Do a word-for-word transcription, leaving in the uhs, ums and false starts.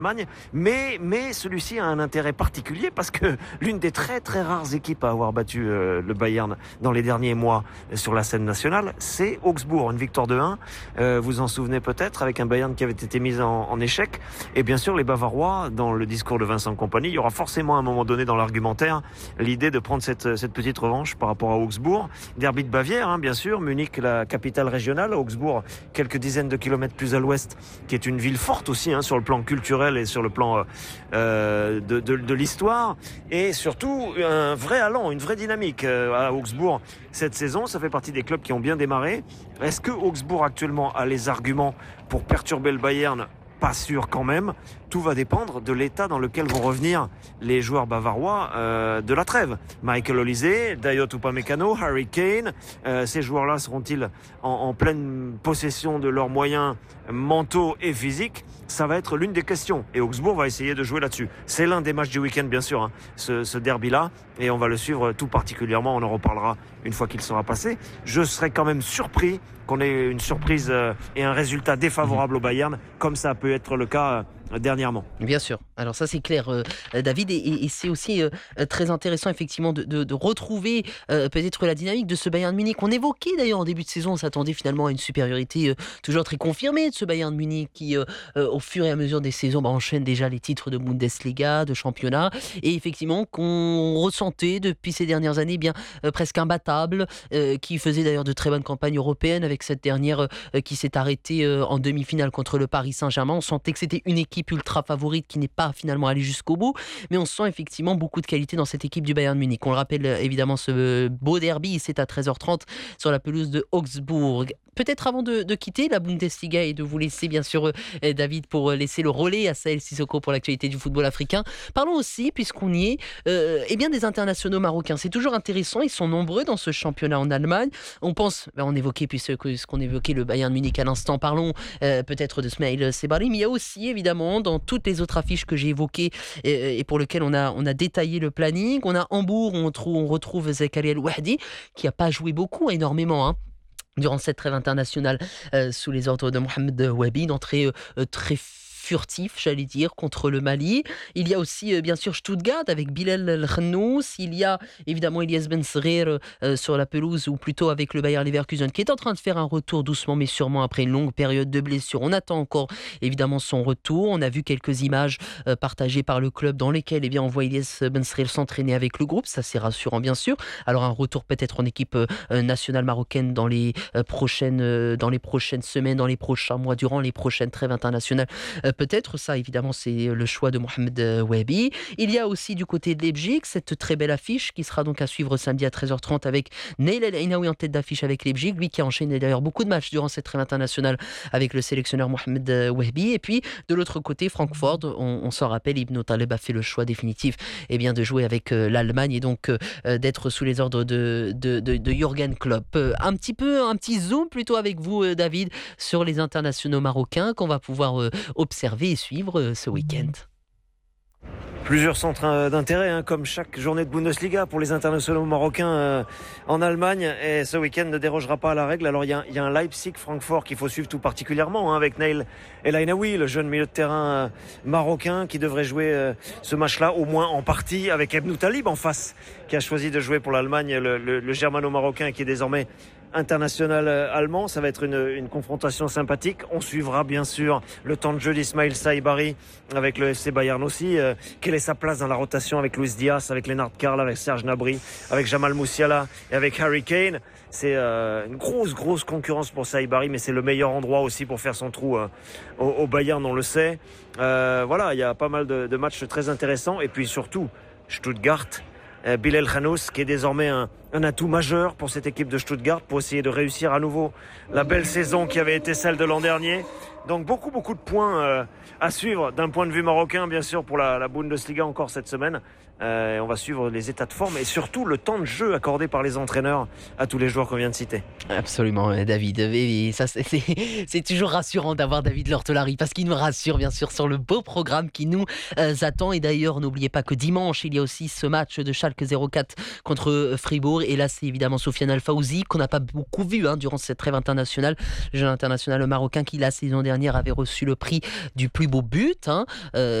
Mais, mais celui-ci a un intérêt particulier parce que l'une des très très rares équipes à avoir battu euh, le Bayern dans les derniers mois sur la scène nationale, c'est Augsbourg, une victoire de un. Euh, vous en souvenez peut-être, avec un Bayern qui avait été mis en, en échec. Et bien sûr, les Bavarois, dans le discours de Vincent Kompany, il y aura forcément à un moment donné dans l'argumentaire l'idée de prendre cette, cette petite revanche par rapport à Augsbourg. Derby de Bavière, hein, bien sûr. Munich, la capitale régionale. Augsbourg, quelques dizaines de kilomètres plus à l'ouest, qui est une ville forte aussi hein, sur le plan culturel et sur le plan euh, de, de, de l'histoire, et surtout un vrai allant, une vraie dynamique euh, à Augsbourg cette saison. Ça fait partie des clubs qui ont bien démarré. Est-ce que Augsbourg actuellement a les arguments pour perturber le Bayern? Pas sûr quand même. Tout va dépendre de l'état dans lequel vont revenir les joueurs bavarois euh, de la trêve. Michael Olise, Dayot Upamecano, Harry Kane. Euh, ces joueurs-là seront-ils en, en pleine possession de leurs moyens mentaux et physiques? Ça va être l'une des questions. Et Augsbourg va essayer de jouer là-dessus. C'est l'un des matchs du week-end, bien sûr, hein, ce, ce derby-là. Et on va le suivre tout particulièrement. On en reparlera une fois qu'il sera passé. Je serais quand même surpris qu'on ait une surprise euh, et un résultat défavorable au Bayern, comme ça peut être le cas euh, dernièrement. Bien sûr. Alors ça c'est clair, euh, David, et, et, et c'est aussi euh, très intéressant effectivement de, de, de retrouver euh, peut-être la dynamique de ce Bayern Munich. On évoquait d'ailleurs en début de saison, on s'attendait finalement à une supériorité euh, toujours très confirmée de ce Bayern Munich qui, euh, euh, au fur et à mesure des saisons, bah, enchaîne déjà les titres de Bundesliga, de championnat, et effectivement qu'on ressentait depuis ces dernières années bien euh, presque imbattable, euh, qui faisait d'ailleurs de très bonnes campagnes européennes, avec cette dernière euh, qui s'est arrêtée euh, en demi-finale contre le Paris Saint-Germain. On sentait que c'était une équipe ultra favorite qui n'est pas finalement allée jusqu'au bout, mais on sent effectivement beaucoup de qualité dans cette équipe du Bayern Munich. On le rappelle évidemment, ce beau derby, c'est à treize heures trente sur la pelouse de Augsbourg. Peut-être avant de, de quitter la Bundesliga et de vous laisser bien sûr euh, David pour laisser le relais à Sahel Sissoko pour l'actualité du football africain, parlons aussi, puisqu'on y est, euh, eh bien des internationaux marocains. C'est toujours intéressant, ils sont nombreux dans ce championnat en Allemagne. On pense, ben on évoquait puisque ce qu'on évoquait le Bayern Munich à l'instant, parlons euh, peut-être de Smaïl Sebari, mais il y a aussi évidemment dans toutes les autres affiches que j'ai évoquées et, et pour lesquelles on a, on a détaillé le planning. On a Hambourg, on, trouve, on retrouve Zakaria El Wahdi qui n'a pas joué beaucoup, énormément, hein, durant cette trêve internationale euh, sous les ordres de Mohamed Wabi, d'entrée euh, très furtif, j'allais dire, contre le Mali. Il y a aussi, euh, bien sûr, Stuttgart avec Bilal El-Khannous. Il y a évidemment Elias Ben Srir euh, sur la pelouse, ou plutôt avec le Bayer Leverkusen, qui est en train de faire un retour doucement mais sûrement après une longue période de blessure. On attend encore évidemment son retour. On a vu quelques images euh, partagées par le club dans lesquelles eh bien, on voit Elias Ben Srir s'entraîner avec le groupe. Ça, c'est rassurant, bien sûr. Alors, un retour peut-être en équipe euh, nationale marocaine dans les, euh, prochaines, euh, dans les prochaines semaines, dans les prochains mois, durant les prochaines trêves internationales. Euh, Peut-être, ça évidemment c'est le choix de Mohamed Wabi. Il y a aussi du côté de Leipzig cette très belle affiche qui sera donc à suivre samedi à treize heures trente avec Neil El Ainaoui en tête d'affiche avec Leipzig, lui qui a enchaîné d'ailleurs beaucoup de matchs durant cette trêve internationale avec le sélectionneur Mohamed Wabi. Et puis de l'autre côté, Francfort, on, on s'en rappelle, Ibn Taleb a fait le choix définitif eh bien, de jouer avec euh, l'Allemagne et donc euh, d'être sous les ordres de, de, de, de Jürgen Klopp. Euh, un petit peu, un petit zoom plutôt avec vous euh, David sur les internationaux marocains qu'on va pouvoir euh, observer et suivre ce week-end. Plusieurs centres d'intérêt, hein, comme chaque journée de Bundesliga pour les internationaux marocains euh, en Allemagne. Et ce week-end ne dérogera pas à la règle. Alors il y, y a un Leipzig-Francfort qu'il faut suivre tout particulièrement, hein, avec Neil El Ainaoui, le jeune milieu de terrain euh, marocain qui devrait jouer euh, ce match-là, au moins en partie, avec Ebnou Talib en face, qui a choisi de jouer pour l'Allemagne, le, le, le germano-marocain qui est désormais international allemand. Ça va être une, une confrontation sympathique. On suivra bien sûr le temps de jeu d'Ismail Saibari avec le F C Bayern aussi. Euh, quelle est sa place dans la rotation avec Luis Diaz, avec Lennart Karl, avec Serge Gnabry, avec Jamal Musiala et avec Harry Kane? C'est euh, une grosse, grosse concurrence pour Saibari, mais c'est le meilleur endroit aussi pour faire son trou euh, au, au Bayern, on le sait. Euh, voilà, il y a pas mal de, de matchs très intéressants. Et puis surtout, Stuttgart, euh, Bilal El-Khannous, qui est désormais un, un atout majeur pour cette équipe de Stuttgart, pour essayer de réussir à nouveau la belle saison qui avait été celle de l'an dernier. Donc beaucoup, beaucoup de points euh, à suivre d'un point de vue marocain, bien sûr, pour la, la Bundesliga encore cette semaine. Euh, on va suivre les états de forme et surtout le temps de jeu accordé par les entraîneurs à tous les joueurs qu'on vient de citer. Absolument, David. Et ça, c'est, c'est, c'est toujours rassurant d'avoir David Lortolari parce qu'il nous rassure, bien sûr, sur le beau programme qui nous euh, attend. Et d'ailleurs, n'oubliez pas que dimanche, il y a aussi ce match de Schalke zéro quatre contre Fribourg. Augsbourg. Et là, c'est évidemment Sofiane El Fawzi, qu'on n'a pas beaucoup vu hein, durant cette trêve internationale. Le jeune international marocain qui, la saison dernière, avait reçu le prix du plus beau but. Hein. Euh,